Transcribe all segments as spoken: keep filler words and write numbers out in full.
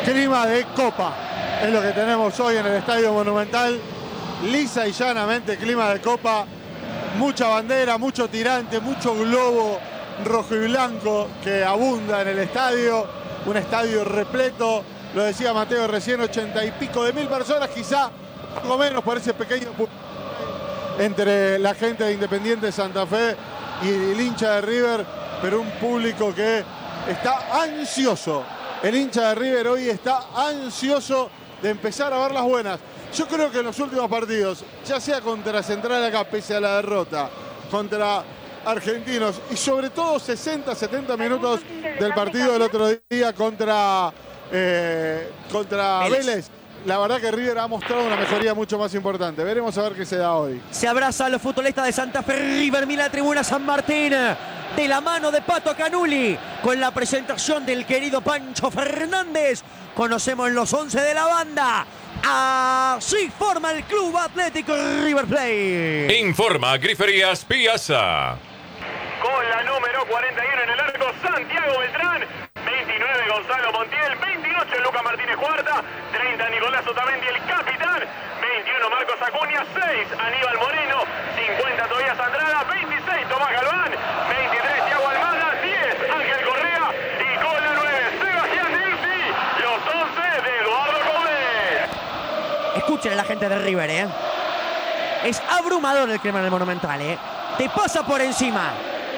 Clima de Copa es lo que tenemos hoy en el Estadio Monumental. Lisa y llanamente clima de Copa. Mucha bandera, mucho tirante, mucho globo rojo y blanco que abunda en el estadio. Un estadio repleto, lo decía Mateo recién, ochenta y pico de mil personas, quizá algo menos por ese pequeño entre la gente de Independiente Santa Fe y el hincha de River, pero un público que está ansioso. El hincha de River hoy está ansioso de empezar a ver las buenas. Yo creo que en los últimos partidos, ya sea contra Central acá, pese a la derrota, contra Argentinos y sobre todo sesenta, setenta minutos del partido del otro día contra, eh, contra Vélez. Vélez. La verdad que River ha mostrado una mejoría mucho más importante. Veremos a ver qué se da hoy. Se abraza a los futbolistas de Santa Fe. River mira la tribuna San Martín. De la mano de Pato Canuli. Con la presentación del querido Pancho Fernández. Conocemos los once de la banda. Así forma el Club Atlético River Plate. Informa Griferías Piazza. Con la número cuarenta y uno en el arco, Santiago Beltrán. veintinueve, Gonzalo Montiel. veintiocho, Lucas Martínez Cuarta. treinta, Nicolás Otamendi, el capitán. veintiuno, Marcos Acuña. seis, Aníbal Moreno. cincuenta, Tobías Andrada. veintiséis, Tomás Galván. veintitrés, Thiago Almada. diez, Ángel Correa. Y con la nueve, Sebastián Nisi. Los once de Eduardo Gómez. Escuchen a la gente de River, ¿eh? Es abrumador el clima del Monumental, ¿eh? Te pasa por encima.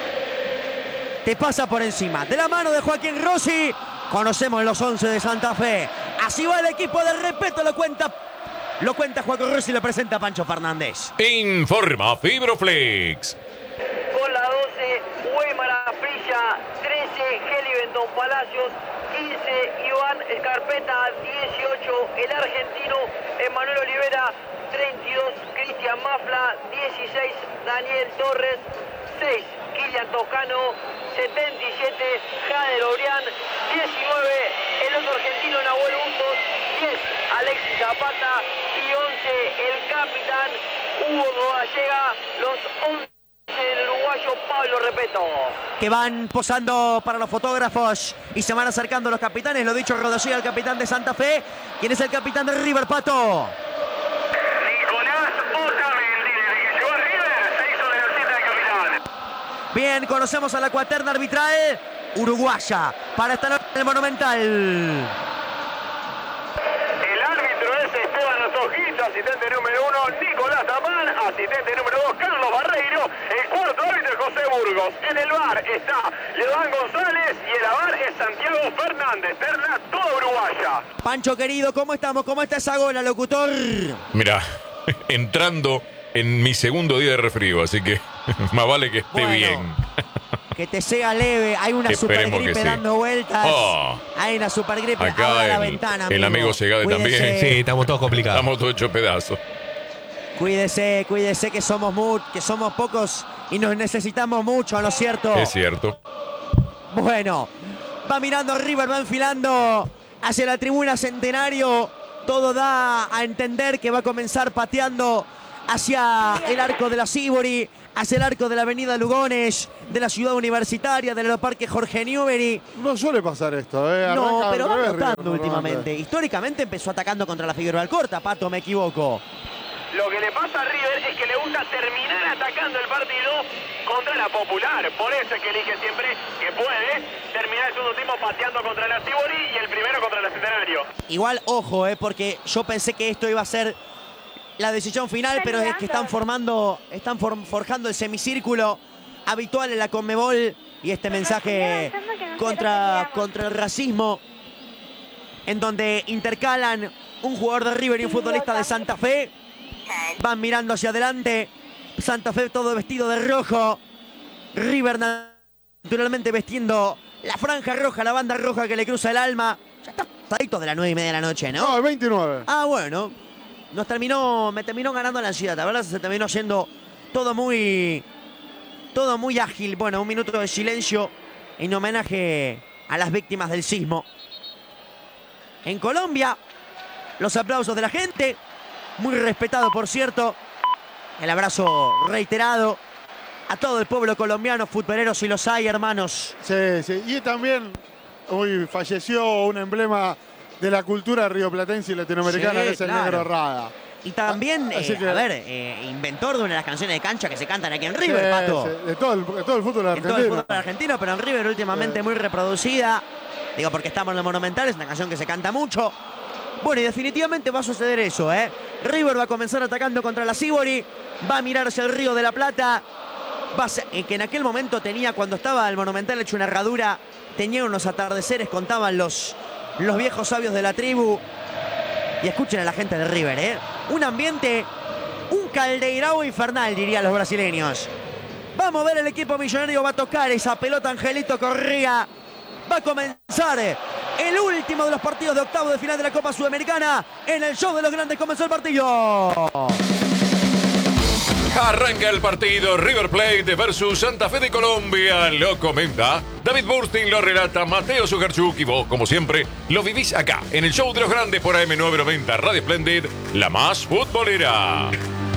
Te pasa por encima. De la mano de Joaquín Rossi, conocemos los once de Santa Fe. Así va el equipo de respeto, lo cuenta, lo cuenta Joaquín Rossi y lo presenta Pancho Fernández. Informa Fibroflex. Con la doce, Weimar Aprilla. trece, Heli Bentón Palacios. quince, Iván Escarpeta. dieciocho, el argentino Emanuel Olivera. treinta y dos, Cristian Mafla. dieciséis, Daniel Torres. seis, Kilian Toscano. setenta y siete, Jader Orián. diecinueve, el otro argentino Nahuel Bustos. diez, Alexis Zapata. Y once, el capitán Hugo Gallega. Los once del uruguayo Pablo Repeto. Que van posando para los fotógrafos y se van acercando los capitanes. Lo dicho, Rodosía, el capitán de Santa Fe. ¿Quién es el capitán de River, Pato? Bien, conocemos a la cuaterna arbitral uruguaya para esta noche en el Monumental. El árbitro es Esteban Osojito, asistente número uno, Nicolás Amán, asistente número dos, Carlos Barreiro, el cuarto árbitro es José Burgos. En el V A R está Leodán González y el A V A R es Santiago Fernández, terna toda uruguaya. Pancho querido, ¿cómo estamos? ¿Cómo está esa gola, locutor? Mira, entrando en mi segundo día de resfrío, así que más vale que esté bueno, bien. Que te sea leve. Hay una supergripe sí. dando vueltas. Oh, Hay una supergripe. Acá a el, la ventana, amigo. El amigo Segade también. Sí, estamos todos complicados. Estamos todos hechos pedazos. Cuídese, cuídese que somos mu que somos pocos y nos necesitamos mucho, ¿no es cierto? Es cierto. Bueno, va mirando River, va enfilando hacia la tribuna Centenario. Todo da a entender que va a comenzar pateando hacia el arco de la Sibori, hacia el arco de la avenida Lugones, de la ciudad universitaria, del parque Jorge Newbery. No suele pasar esto, ¿eh? Arranca no, pero va revés, notando últimamente. Históricamente empezó atacando contra la Figueroa Alcorta, Pato, me equivoco. Lo que le pasa a River es que le gusta terminar atacando el partido contra la Popular. Por eso es que elige siempre que puede terminar el segundo tiempo pateando contra la Sibori y el primero contra la Centenario. Igual, ojo, eh, porque yo pensé que esto iba a ser la decisión final, pero es que están formando, están for forjando el semicírculo habitual en la Conmebol y este mensaje contra, contra el racismo, en donde intercalan un jugador de River y un futbolista de Santa Fe. Van mirando hacia adelante. Santa Fe todo vestido de rojo. River naturalmente vestiendo la franja roja, la banda roja que le cruza el alma. Ya está pasadito de las nueve y media de la noche, ¿no? No, el veintinueve. Ah, bueno. Nos terminó, me terminó ganando la ansiedad. La verdad se terminó siendo todo muy, todo muy ágil. Bueno, un minuto de silencio en homenaje a las víctimas del sismo. En Colombia, los aplausos de la gente. Muy respetado, por cierto. El abrazo reiterado a todo el pueblo colombiano, futboleros si los hay, hermanos. Sí, sí. Y también hoy falleció un emblema de la cultura rioplatense y latinoamericana, Sí, que es el claro. negro Rada. Y también, Así eh, que- a ver, eh, inventor de una de las canciones de cancha que se cantan aquí en River, Sí, Pato. sí, de, todo el, de todo el fútbol En argentino. todo el fútbol argentino, pero en River últimamente Sí. muy reproducida. Digo, porque estamos en el Monumental, es una canción que se canta mucho. Bueno, y definitivamente va a suceder eso, ¿eh? River va a comenzar atacando contra la Sibori, va a mirar hacia el Río de la Plata, va a ser, eh, que en aquel momento tenía, cuando estaba el Monumental hecho una herradura, tenía unos atardeceres, contaban los, los viejos sabios de la tribu. Y escuchen a la gente de River, ¿eh? Un ambiente, un caldeirao infernal, dirían los brasileños. Vamos a ver, el equipo millonario va a tocar esa pelota. Angelito Correa. Va a comenzar el último de los partidos de octavo de final de la Copa Sudamericana. En el show de los grandes comenzó el partido. Arranca el partido River Plate versus Santa Fe de Colombia. Lo comenta David Bursting, lo relata Mateo Sugarchuk y vos, como siempre, lo vivís acá, en el show de los grandes por A M novecientos noventa Radio Splendid, la más futbolera.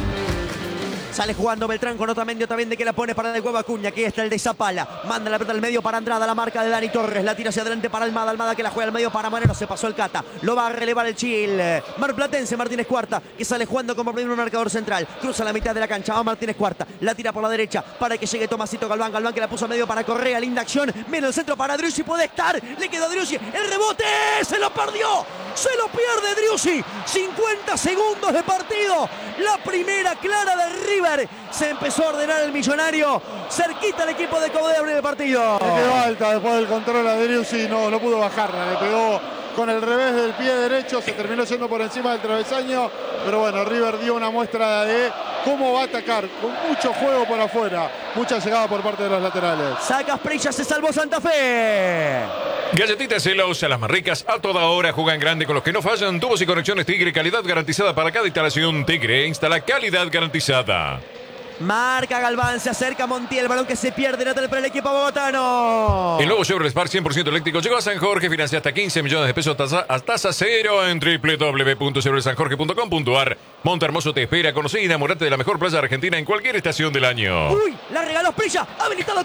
Sale jugando Beltrán con Otamendi, Otamendi que la pone para el huevo Acuña. Aquí está el de Zapala. Manda la pelota al medio para Andrada, la marca de Dani Torres. La tira hacia adelante para Almada. Almada que la juega al medio para Moreno. Se pasó el Cata. Lo va a relevar el Chil. Marplatense, Martínez Cuarta, que sale jugando como primer marcador central. Cruza la mitad de la cancha. Va Martínez Cuarta. La tira por la derecha para que llegue Tomasito Galván. Galván que la puso al medio para Correa. Linda acción. Viene el centro para Driussi. Puede estar. Le quedó a Driussi. El rebote. Se lo perdió. Se lo pierde Driussi. cincuenta segundos de partido. La primera clara de River. Se empezó a ordenar el millonario. Cerquita el equipo de Cobde de abrir el partido. Le quedó alta después del control a Driussi, no, no pudo bajarla. Le pegó con el revés del pie derecho. Se terminó yendo por encima del travesaño. Pero bueno, River dio una muestra de cómo va a atacar. Con mucho juego por afuera. Mucha llegada por parte de los laterales. Saca Asprilla, se salvó Santa Fe. Galletitas Celos, a las más ricas, a toda hora, juegan grande con los que no fallan. Tubos y conexiones Tigre, calidad garantizada para cada instalación. Tigre instala calidad garantizada. Marca Galván, se acerca Montiel, balón que se pierde, lateral para el equipo bogotano. El nuevo Chevrolet Spark cien por ciento eléctrico llegó a San Jorge, financia hasta quince millones de pesos tasa, a tasa cero en doble u doble u doble u punto chevrolet san jorge punto com punto a r. Monte Hermoso te espera, conocí y enamorate de la mejor playa argentina en cualquier estación del año. Uy, la regaló Asprilla, habilitado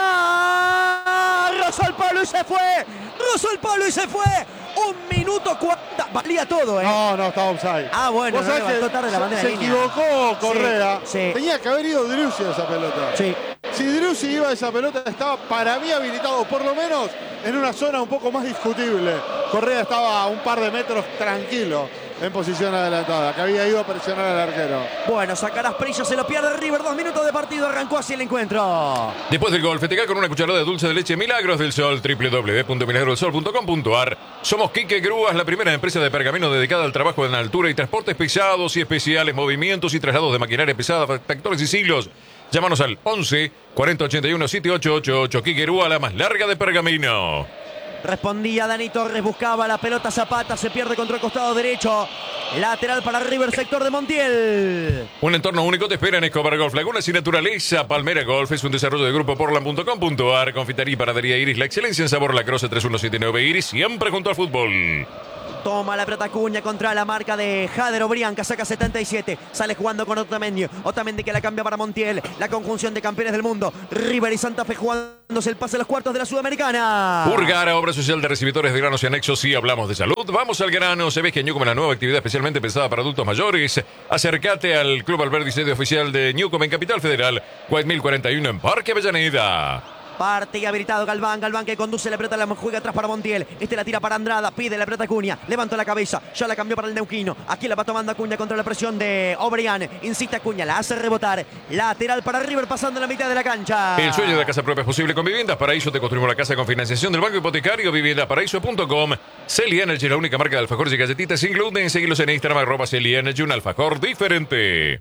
Correa. Rozó el palo y se fue. Rozó el palo y se fue. Un minuto cuarenta. Valía todo, ¿eh? No, no, estaba offside. Ah, bueno, Vos no sabés levantó que tarde la bandera se, de se línea. equivocó Correa. Sí, sí. Tenía que haber ido Driussi a esa pelota. Sí. Si Driussi iba a esa pelota, estaba para mí habilitado, por lo menos en una zona un poco más discutible. Correa estaba a un par de metros tranquilo, en posición adelantada, que había ido a presionar al arquero. Bueno, sacar Asprilla, se lo pierde River. Dos minutos de partido, arrancó así el encuentro. Después del gol, festejar con una cucharada de dulce de leche Milagros del Sol, doble u doble u doble u punto milagros del sol punto com punto a r. Somos Quique Grúas, la primera empresa de pergamino dedicada al trabajo en altura y transportes pesados y especiales, movimientos y traslados de maquinaria pesada, tractores y siglos. Llámanos al once cuarenta ochenta y uno setenta y ocho ochenta y ocho. Quique Grúa, la más larga de pergamino. Respondía Dani Torres, buscaba la pelota Zapata, se pierde contra el costado derecho. Lateral para River, sector de Montiel. Un entorno único te espera en Escobar Golf Lagunas y Naturaleza. Palmera Golf es un desarrollo de grupo portland punto com punto a r. Confitería y panadería Iris, la excelencia en sabor, la Croce tres uno siete nueve Iris, siempre junto al fútbol. Toma la pelota Acuña contra la marca de Jader Obrianca, saca setenta y siete, sale jugando con Otamendi, Otamendi que la cambia para Montiel, la conjunción de campeones del mundo, River y Santa Fe jugándose el pase a los cuartos de la Sudamericana. Urgara, obra social de recibidores de granos y anexos. Si hablamos de salud, vamos al grano. Se ve que Newcom, la nueva actividad especialmente pensada para adultos mayores. Acércate al Club Alberdi, sede oficial de Newcom en Capital Federal, White Mill cuarenta y uno en Parque Avellaneda. Parte y habilitado Galván, Galván que conduce la pelota, la juega atrás para Montiel. Este la tira para Andrada, pide la pelota Acuña, levantó la cabeza, ya la cambió para el neuquino. Aquí la va tomando Acuña contra la presión de Obrian. Insiste Acuña, la hace rebotar. Lateral para River pasando la mitad de la cancha. El sueño de la casa propia es posible con Viviendas Paraíso. Te construimos la casa con financiación del Banco Hipotecario. vivienda paraíso punto com. Celi Energy, la única marca de alfajores y galletitas sin gluten. Seguilos en Instagram, arroba Celi Energy, un alfajor diferente.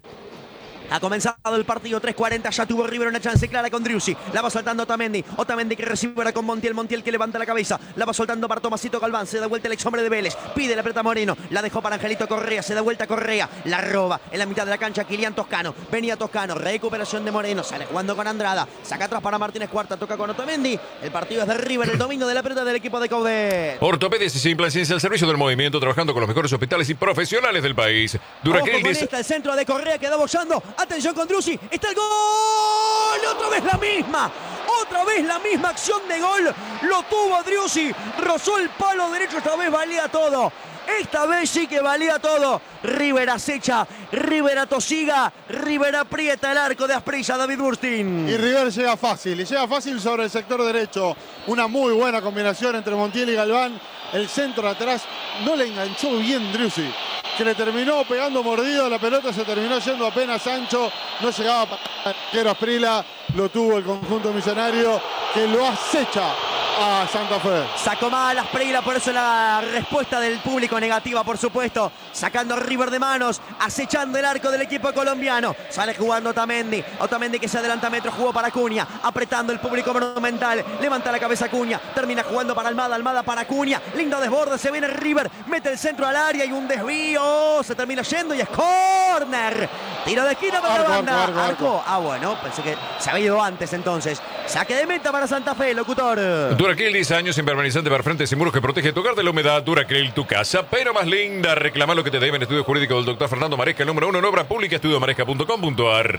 Ha comenzado el partido, tres cuarenta, ya tuvo River una chance clara con Driussi. La va soltando Otamendi, Otamendi que recibe ahora con Montiel, Montiel que levanta la cabeza. La va soltando para Tomasito Galván, se da vuelta el ex hombre de Vélez. Pide la pelota Moreno, la dejó para Angelito Correa, se da vuelta Correa. La roba en la mitad de la cancha Kilian Toscano. Venía Toscano, recuperación de Moreno, sale jugando con Andrada. Saca atrás para Martínez Cuarta, toca con Otamendi. El partido es de River, el dominio de la pelota del equipo de Coudet. Ortopedias y Simple Ciencia al servicio del movimiento, trabajando con los mejores hospitales y profesionales del país. Duraquil Ojo con dice... esta, el centro de Correa quedó bollando. Atención con Driussi. Está el gol. Otra vez la misma. Otra vez la misma acción de gol. Lo tuvo Driussi. Rozó el palo derecho. Esta vez valía todo. Esta vez sí que valía todo. River acecha, River atosiga, River aprieta el arco de Asprilla, David Burstin. Y River llega fácil, y llega fácil sobre el sector derecho. Una muy buena combinación entre Montiel y Galván. El centro de atrás no le enganchó bien Driussi, que le terminó pegando mordido. La pelota se terminó yendo apenas ancho. No llegaba para el arquero Asprilla. Lo tuvo el conjunto millonario, que lo acecha a Santa Fe. Sacó mal Asprilla, por eso la respuesta del público negativa, por supuesto. Sacando River de manos, acechando el arco del equipo colombiano. Sale jugando Otamendi. Otamendi que se adelanta metros, jugó para Acuña. Apretando el público monumental. Levanta la cabeza Acuña. Termina jugando para Almada. Almada para Acuña. Lindo desborde, se viene River. Mete el centro al área y un desvío. Se termina yendo y es córner. Tiro de esquina para Arco, la banda. arco, arco, arco. Ah, bueno, pensé que se había ido antes entonces. Saque de meta para Santa Fe, locutor. Duracril, diez años, impermeabilizante para frentes y muros que protege tu hogar de la humedad. Duracril, tu casa, pero más linda. Reclama lo que te deben. Estudio jurídico del doctor Fernando Maresca, el número uno en obra pública, estudio maresca punto com punto ar.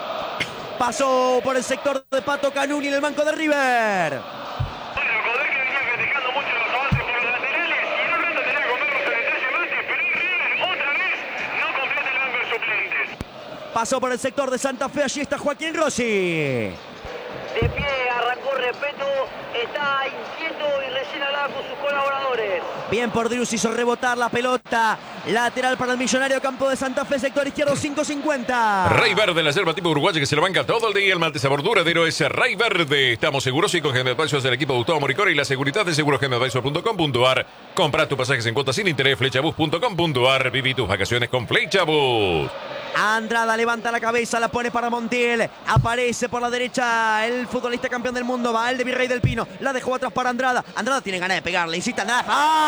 Pasó por el sector de Pato Canuni en el banco de River. Bueno, Godoy que venía criticando mucho los avances por los laterales y en un rato tenía que comernos en detalle más, pero River otra vez no completa el banco de suplentes. Pasó por el sector de Santa Fe, allí está Joaquín Rossi. De pie arrancó Repetto, está inquieto y recién hablaba con sus colaboradores. Bien por Driussi, hizo rebotar la pelota. Lateral para el millonario, campo de Santa Fe, sector izquierdo, cinco cincuenta. Rey Verde, la yerba tipo uruguaya que se la banca todo el día. El mate sabor duradero es Rey Verde. Estamos seguros y con G M Advisors del equipo de Gustavo Moricori y la seguridad de seguros G M Advisors punto com punto ar. Compra tus pasajes en cuotas sin interés, flechabus punto com punto ar. Viví tus vacaciones con Flechabus. Andrada levanta la cabeza, la pone para Montiel. Aparece por la derecha el futbolista campeón del mundo, va el de Virrey del Pino. La dejó atrás para Andrada. Andrada tiene ganas de pegarle. Insiste Andrada.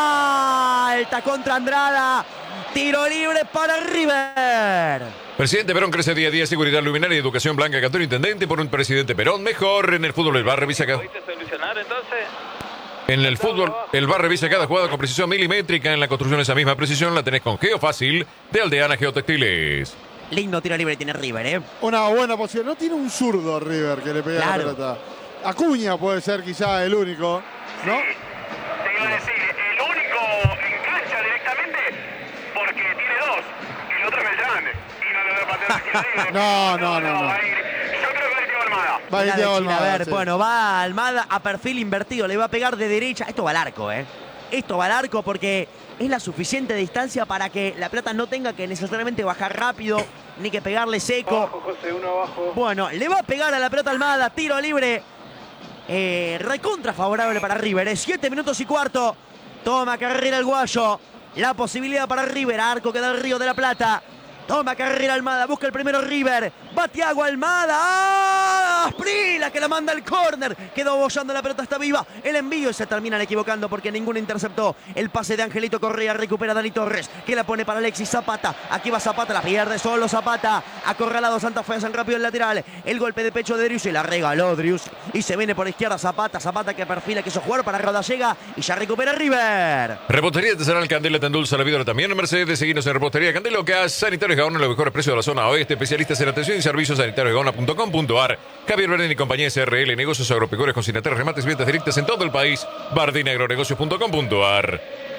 Falta contra Andrada. Tiro libre para River. Presidente Perón crece día a día. Seguridad luminaria y educación blanca. Cantón intendente por un presidente Perón. Mejor en el fútbol. El bar revisa cada... solucionar entonces? En el fútbol, el bar revisa cada jugada con precisión milimétrica. En la construcción esa misma precisión la tenés con Geofácil de Aldeana Geotextiles. Lindo tiro libre tiene River, ¿eh? Una buena posición. No tiene un zurdo River que le pegue Claro. la pelota. Acuña puede ser quizá el único, ¿no? Te iba a decir, el único en cancha directamente, porque tiene dos. El otro es Beltrán. Y no le voy a patear aquí libre. No, no, no, no. va a ir. Yo creo que va a ir Thiago Almada. Va a ir La de Thiago Chile, Almada, a ver, sí. bueno, va Almada a perfil invertido, le va a pegar de derecha. Esto va al arco, ¿eh? Esto va al arco porque es la suficiente distancia para que la pelota no tenga que necesariamente bajar rápido ni que pegarle seco. Abajo, José, uno abajo. Bueno, le va a pegar a la pelota Almada, tiro libre. Eh, recontra favorable para River, ¿eh? Siete minutos y cuarto. Toma carrera el guayo. La posibilidad para River, arco que da el Río de la Plata. Toma carrera Almada, busca el primero River. Va Thiago Almada. ¡Ah! Asprilla que la manda al córner. Quedó bollando la pelota, está viva. El envío y se terminan equivocando porque ninguno interceptó. El pase de Angelito Correa, recupera Dani Torres, que la pone para Alexis Zapata. Aquí va Zapata, la pierde solo Zapata. Acorralado Santa Fe, San rápido el lateral. El golpe de pecho de Driussi, la regaló Driussi. Y se viene por izquierda Zapata. Zapata que perfila, quiso jugar para Rodallega y ya recupera River. Repostería Artesanal Candela te endulza la vida también en Mercedes. Seguinos en Repostería Candela, que a Sanitarios Gaona, los mejores precios de la zona oeste. Especialistas en atención y servicios sanitarios gaona punto com punto ar. Javier Bardini y compañía S R L, negocios agropecuarios, consignatarios, remates y ventas directas en todo el país. Bardini agronegocios punto com punto ar.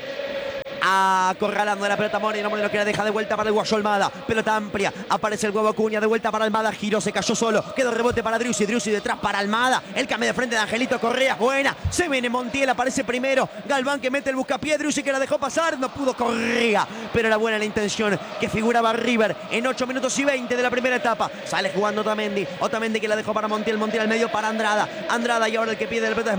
Acorralando la pelota Moreno, Moreno que la deja de vuelta para el guayo Almada. Pelota amplia, aparece el huevo Acuña, de vuelta para Almada, giró, se cayó solo. Quedó rebote para Driussi, Driussi detrás para Almada. El cambio de frente de Angelito Correa, buena. Se viene Montiel, aparece primero. Galván que mete el buscapié, Driussi que la dejó pasar, no pudo Correa. Pero era buena la intención que figuraba River en ocho minutos y veinte de la primera etapa. Sale jugando Otamendi, Otamendi que la dejó para Montiel, Montiel al medio para Andrada. Andrada y ahora el que pide el pelota es